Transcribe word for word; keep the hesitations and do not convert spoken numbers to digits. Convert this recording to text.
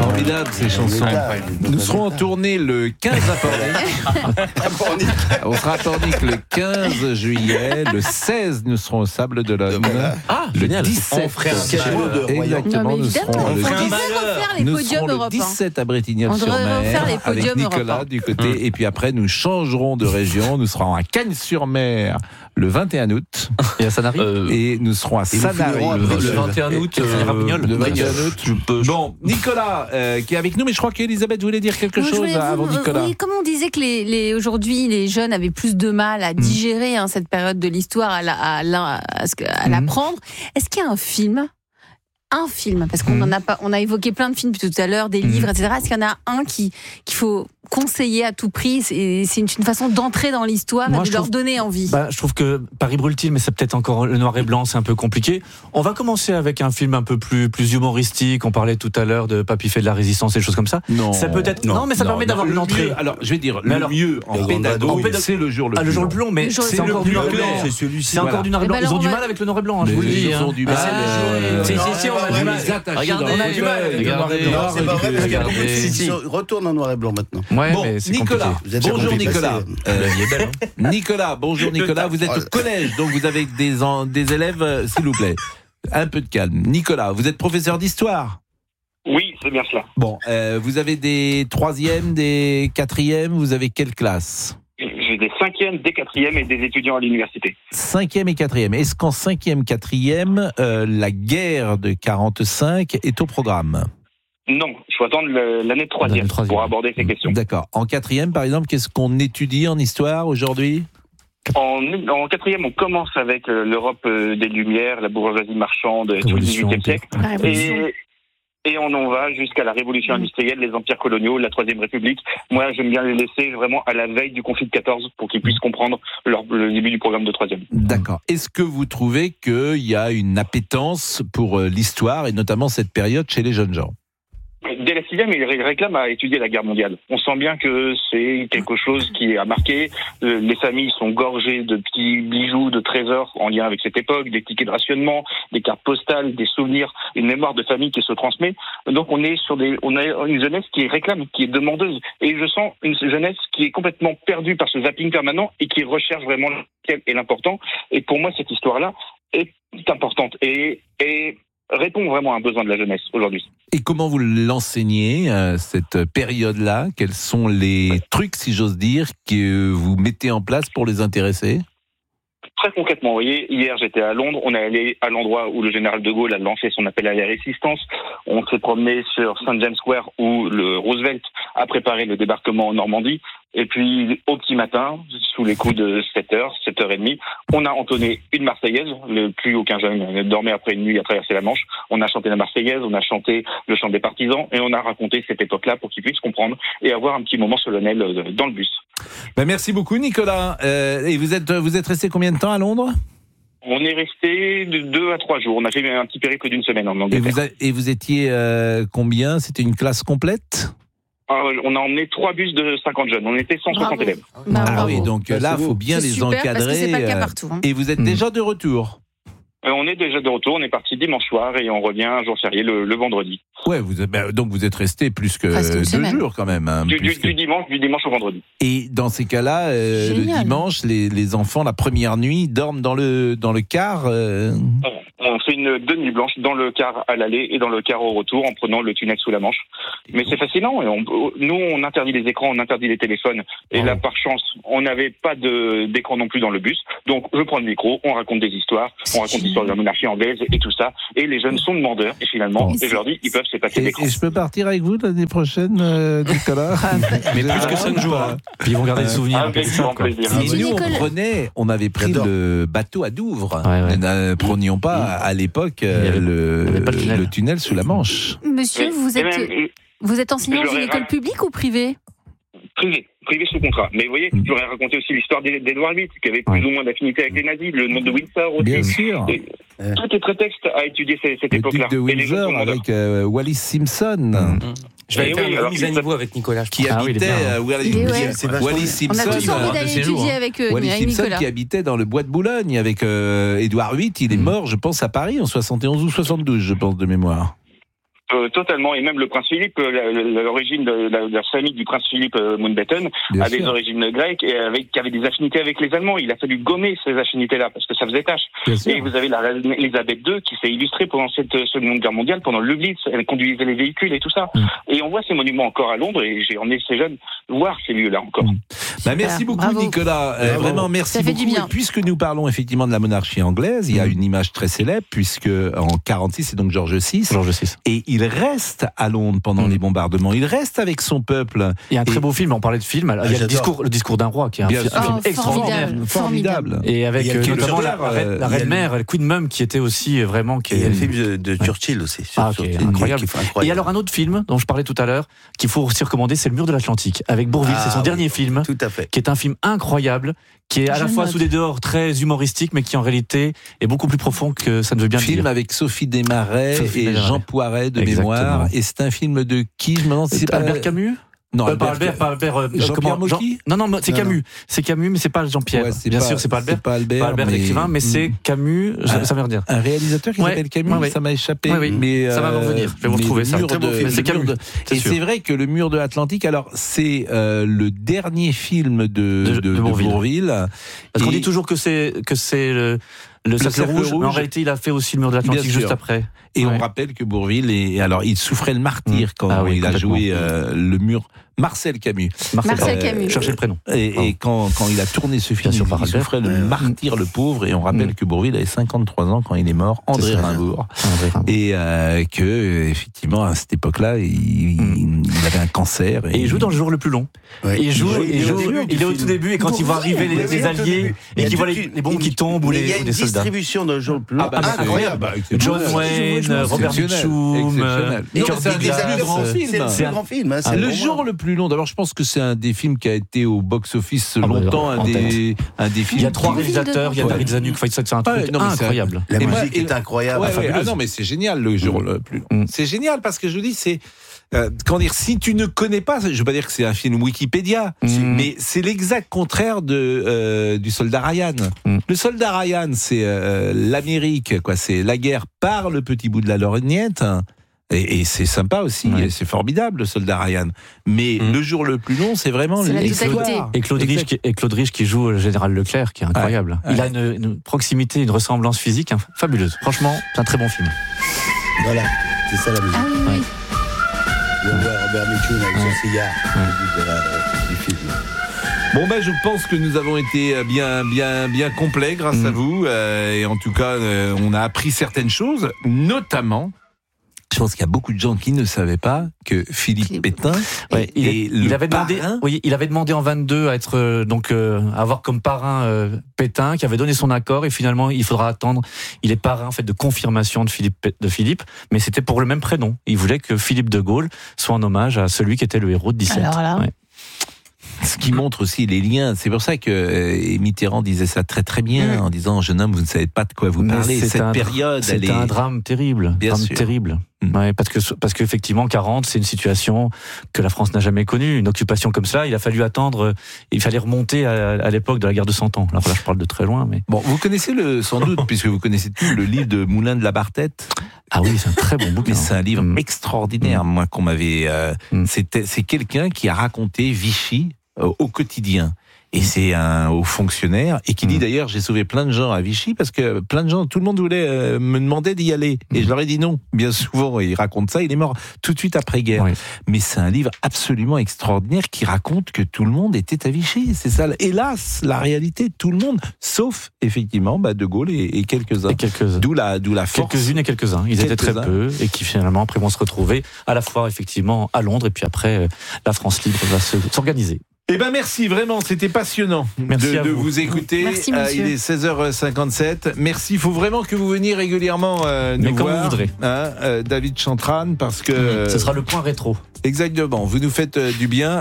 Formidable ces chansons. Nous serons en tournée le quinze à Pornic. On sera à Pornic le quinze juillet. Le seize, nous serons au Sable d'Olonne. Ah, le génial. dix-sept, exactement, nous serons le dix-sept. Nous serons le dix-sept à Bretignolles-sur-Mer avec Nicolas du côté. Mmh. Et puis après, nous changerons de région. Nous serons à Cagnes-sur-Mer le vingt et un août. Et à Sanary euh, Et nous serons à Sanary le, le vingt et un août. Euh, le vingt et un août. Je peux, je... Bon, Nicolas euh, qui est avec nous, mais je crois qu'Elisabeth voulait dire quelque Moi, chose avant vous, Nicolas. Oui, comme on disait que les, les, aujourd'hui les jeunes avaient plus de mal à digérer mmh. hein, cette période de l'histoire, à, la, à, la, à, à l'apprendre, est-ce qu'il y a un film un film, parce qu'on mmh. en a pas, on a évoqué plein de films tout à l'heure, des livres, et cetera. Est-ce qu'il y en a un qui qu'il faut conseiller à tout prix? C'est, c'est une, une façon d'entrer dans l'histoire Moi, et de leur trouve, donner envie. Bah, je trouve que Paris brûle-t-il, mais c'est peut-être encore le noir et blanc, c'est un peu compliqué. On va commencer avec un film un peu plus, plus humoristique. On parlait tout à l'heure de Papy fait de la résistance et des choses comme ça. Non, ça peut être. Non, non mais ça non, permet non, d'avoir une entrée. Mieux, alors, je vais dire, mais le alors, mieux en pédago, pédago, c'est le jour le plus long. Ah, le jour le plus long, mais c'est encore du noir et blanc. C'est celui-ci. C'est encore du noir et blanc. Ils ont du mal avec le noir et blanc, je vous le dis. Ils ont du mal. Si, si, si, on a du mal. Regardez, on a du mal. Regardez, c'est pas vrai parce qu'il y a beaucoup de films qui retournent en noir et blanc maintenant. Bon, Nicolas. Bonjour Nicolas. Euh, belle, hein Nicolas, bonjour Nicolas. Vous êtes au collège, donc vous avez des, en, des élèves, s'il vous plaît. Un peu de calme. Nicolas, vous êtes professeur d'histoire? Oui, c'est bien cela. Bon, euh, vous avez des troisièmes, des quatrièmes, vous avez quelle classe? J'ai des cinquièmes, des quatrièmes et des étudiants à l'université. Cinquième et quatrième. Est-ce qu'en cinquième, quatrième, euh, la guerre de quarante-cinq est au programme? Non, il faut attendre le, l'année troisième pour aborder ces questions. D'accord. En quatrième, par exemple, qu'est-ce qu'on étudie en histoire aujourd'hui? En, en quatrième, on commence avec euh, l'Europe euh, des Lumières, la bourgeoisie marchande du dix-huitième siècle. Et, et on en va jusqu'à la révolution industrielle, les empires coloniaux, la Troisième République. Moi, j'aime bien les laisser vraiment à la veille du conflit de quatorze pour qu'ils puissent comprendre leur, le début du programme de troisième. D'accord. Est-ce que vous trouvez qu'il y a une appétence pour l'histoire et notamment cette période chez les jeunes gens? Dès la sixième, il réclame à étudier la guerre mondiale. On sent bien que c'est quelque chose qui a marqué. Les familles sont gorgées de petits bijoux, de trésors en lien avec cette époque, des tickets de rationnement, des cartes postales, des souvenirs, une mémoire de famille qui se transmet. Donc on est sur des, on a une jeunesse qui réclame, qui est demandeuse. Et je sens une jeunesse qui est complètement perdue par ce zapping permanent et qui recherche vraiment lequel est l'important. Et pour moi, cette histoire-là est importante et, et répond vraiment à un besoin de la jeunesse aujourd'hui. Et comment vous l'enseignez, euh, cette période-là? Quels sont les trucs, si j'ose dire, que vous mettez en place pour les intéresser? Très concrètement, vous voyez, hier j'étais à Londres, on est allé à l'endroit où le général de Gaulle a lancé son appel à la résistance, on s'est promené sur Saint James Square où le Roosevelt a préparé le débarquement en Normandie, et puis au petit matin, sous les coups de sept heures, sept heures trente, on a entonné une Marseillaise, le plus aucun jeune dormait après une nuit à traverser la Manche, on a chanté la Marseillaise, on a chanté le chant des partisans, et on a raconté cette époque-là pour qu'ils puissent comprendre et avoir un petit moment solennel dans le bus. Ben merci beaucoup Nicolas. Euh, et vous êtes, vous êtes resté combien de temps à Londres? On est resté de deux à trois jours. On a fait un petit périple d'une semaine en Angleterre. Et vous, a, et vous étiez euh, combien? C'était une classe complète? Ah, on a emmené trois bus de cinquante jeunes. On était cent soixante élèves. Bah, ah oui, donc bah, là, il faut bien c'est les super, encadrer. Parce que c'est pas le cas partout, hein. Et vous êtes mmh. déjà de retour? On est déjà de retour, on est parti dimanche soir et on revient un jour férié le, le vendredi. Ouais, vous êtes, bah, donc vous êtes resté plus que deux semaine. jours quand même. Hein, du, du, que... du dimanche, du dimanche au vendredi. Et dans ces cas-là, euh, le dimanche, les, les enfants, la première nuit, dorment dans le, dans le car euh... On fait une deux nuits blanches dans le car à l'aller et dans le car au retour en prenant le tunnel sous la Manche. Mais c'est fascinant. Et on, nous, on interdit les écrans, on interdit les téléphones. Et oh. là, par chance, on n'avait pas de, d'écran non plus dans le bus. Donc, je prends le micro, on raconte des histoires, on raconte l'histoire de la monarchie anglaise et tout ça. Et les jeunes sont demandeurs. Et finalement, et je leur dis, ils peuvent se passer d'écran. Et je peux partir avec vous l'année prochaine, euh, Nicolas? Mais plus que cinq jours. Hein. Puis ils vont garder des souvenirs. Avec grand plaisir. Et nous, on prenait, on avait pris J'adore. le bateau à Douvres. Ouais, ouais. Nous ne prenions pas à l'époque le, le, le, tunnel. le tunnel sous la Manche. Monsieur, vous êtes, même, vous êtes enseignant dans une école publique ou privée? Privé, privé sous contrat. Mais vous voyez, je voudrais raconter aussi l'histoire d'Édouard huit, qui avait plus ouais. ou moins d'affinité avec les nazis, le nom de Windsor aussi. Bien sûr. Et, euh, tout est prétexte à étudier cette, cette le époque-là. Le duc de Windsor avec euh, Wallis Simpson. Mmh. Je vais faire oui, une mise à niveau avec Nicolas. Qui ah, habitait oui, euh, Wallis, ouais. Wallis Simpson. On a tous envie d'aller étudier avec, euh, Wallis avec Simpson Nicolas. Qui habitait dans le bois de Boulogne avec euh, Édouard huit. Il est mort, je pense, à Paris en soixante et onze ou soixante-douze, je pense, de mémoire. euh, totalement. Et même le prince Philippe, euh, la, la, l'origine de la, la famille du prince Philippe euh, Mountbatten a des origines grecques et avec, qui avait des affinités avec les Allemands. Il a fallu gommer ces affinités-là parce que ça faisait tâche. Et vous avez la reine Elisabeth deux qui s'est illustrée pendant cette Seconde Guerre mondiale, pendant le Blitz. Elle conduisait les véhicules et tout ça. Mm. Et on voit ces monuments encore à Londres et j'ai emmené ces jeunes voir ces lieux-là encore. Mm. Bah, merci beaucoup, bravo. Nicolas. Euh, vraiment, merci beaucoup. Et puisque nous parlons effectivement de la monarchie anglaise, il y a mm. une image très célèbre, puisque en quarante-six, c'est donc George six. George six. Et il reste à Londres pendant mm. les bombardements. Il reste avec son peuple. Il y a un très et... beau film, on parlait de film. Alors, il y a le discours, le discours d'un roi, qui est un, film, un film oh, extraordinaire. Formidable. formidable. Et avec euh, notamment la, la, reine, la reine mère, le Queen Mum, qui était aussi vraiment. Qui il y a le film de, de ouais. Churchill aussi. Ah, okay, incroyable. incroyable. Et alors, un autre film dont je parlais tout à l'heure, qu'il faut aussi recommander, c'est Le Mur de l'Atlantique, avec Bourvil. Ah, c'est son oui, dernier film. Tout à fait. Qui est un film incroyable, qui est à la fois sous des dehors très humoristique, mais qui en réalité est beaucoup plus profond que ça ne veut bien film dire. Film avec Sophie Desmarais Sophie et Desmarais. Jean Poiret de Exactement. mémoire. Et c'est un film de qui? Je me demande si c'est pas Albert Camus. Non, euh, pas Albert, pas Albert. Euh, Jean-Pierre Mocky Jean... Non, non, c'est non, Camus. Non. C'est Camus, mais c'est pas Jean-Pierre. Ouais, c'est bien pas, sûr, c'est pas Albert. C'est pas Albert, pas Albert mais... l'écrivain, mais c'est Camus. Un, ça veut dire. Un réalisateur qui ouais, s'appelle Camus, ouais, ça m'a échappé. Ouais, ouais. Mais ça va me revenir. Je vais vous retrouver ça. Très beau film. C'est Camus. De... Et c'est vrai que Le Mur de l'Atlantique. Alors, c'est euh, le dernier film de de, de, de Bourvil. Bourvil. Parce qu'on dit toujours que c'est que c'est le le cercle rouge, rouge. Mais en réalité, il a fait aussi Le Mur de l'Atlantique juste après. Et on rappelle que Bourvil est alors il souffrait le martyre quand il a joué le Mur. Marcel Camus. Marcel, Marcel Camus. Euh, cherchez le prénom. Et, et quand, quand il a tourné ce film, sûr, il souffrait le martyr, le pauvre. Et on rappelle mmh. que Bourvil avait cinquante-trois ans quand il est mort, André Rimbaud. Et euh, que, effectivement, à cette époque-là, il, mmh. il avait un cancer. Et, et il joue dans Le Jour le plus long. Ouais. Il joue, il, il, joue, il est au tout début, et quand il voit arriver les, les Alliés, et qu'il voit les, les bombes qui tombent ou les soldats. Il y a une distribution dans Le Jour le plus long. Ah, bah, incroyable. John Wayne, Robert Mitchum. C'est un grand film. C'est un grand film. Le Jour le plus long. D'abord, je pense que c'est un des films qui a été au box-office ah longtemps, bah, un, des, un des films. Il y a trois réalisateurs, il y a David Zanuck, c'est un truc ouais, non, incroyable. La et musique moi, est incroyable. Ouais, ouais, ah non, mais c'est génial, Le Jour mmh. le plus long. Mmh. C'est génial parce que je vous dis, c'est. Euh, comment dire, si tu ne connais pas, je ne veux pas dire que c'est un film Wikipédia, mmh. mais c'est l'exact contraire de, euh, du Soldat Ryan. Mmh. Le Soldat Ryan, c'est euh, l'Amérique, quoi, c'est la guerre par le petit bout de la lorgnette. Et, et c'est sympa aussi, ouais. c'est formidable, Le Soldat Ryan. Mais mmh. Le Jour le plus long, c'est vraiment c'est l'histoire. Et Claude Rich qui, et Claude Rich qui joue le général Leclerc, qui est incroyable. Ouais. Il ouais. a une, une proximité, une ressemblance physique hein, fabuleuse. Franchement, c'est un très bon film. Voilà, c'est ça la musique. Ah, oui, ouais. oui. On voit Robert Mitchum avec ouais. son cigare ouais. de la, du film. Bon ben je pense que nous avons été bien bien bien complets grâce mmh. à vous euh, et en tout cas euh, on a appris certaines choses, notamment. Je pense qu'il y a beaucoup de gens qui ne savaient pas que Philippe Pétain ouais, il, est, il avait demandé, oui, il avait demandé en vingt-deux à être euh, donc euh, avoir comme parrain euh, Pétain, qui avait donné son accord et finalement il faudra attendre. Il est parrain en fait de confirmation de Philippe de Philippe, mais c'était pour le même prénom. Il voulait que Philippe de Gaulle soit en hommage à celui qui était le héros de dix-sept. Alors là. Ouais. Ce qui montre aussi les liens. C'est pour ça que euh, Mitterrand disait ça très très bien, mmh. en disant jeune homme, vous ne savez pas de quoi vous parlez. Cette un, période, c'est un est... drame terrible, bien drame sûr. terrible. Mmh. Ouais, parce que parce qu'effectivement, quarante, c'est une situation que la France n'a jamais connue. Une occupation comme ça, il a fallu attendre. Il fallait remonter à, à l'époque de la guerre de Cent Ans. Alors là, je parle de très loin, mais bon, vous connaissez le sans doute, puisque vous connaissez tout le livre de Moulin de la Barthette. Ah oui, c'est un très bon bouquin. Mais c'est un livre mmh. extraordinaire. Mmh. Moi, qu'on m'avait, euh, mmh. c'était c'est quelqu'un qui a raconté Vichy au quotidien. Et c'est un haut fonctionnaire et qui dit d'ailleurs j'ai sauvé plein de gens à Vichy parce que plein de gens, tout le monde voulait euh, me demander d'y aller et je leur ai dit non. Bien souvent, il raconte ça, il est mort tout de suite après guerre. Oui. Mais c'est un livre absolument extraordinaire qui raconte que tout le monde était à Vichy. C'est ça, hélas, la réalité, tout le monde, sauf effectivement bah, De Gaulle et, et quelques-uns. Et quelques-uns. D'où la, d'où la force. Quelques-unes et quelques-uns. Ils quelques-uns. étaient très peu et qui finalement après vont se retrouver à la fois effectivement à Londres et puis après la France libre va se, s'organiser. Eh ben merci, vraiment, c'était passionnant merci de, de vous. vous écouter. Merci, euh, il est seize heures cinquante-sept. Merci, il faut vraiment que vous veniez régulièrement euh, nous Mais voir. comme vous voudrez. Hein, euh, David Chantrane, parce que... Mmh, ce sera le point rétro. Exactement, vous nous faites euh, du bien.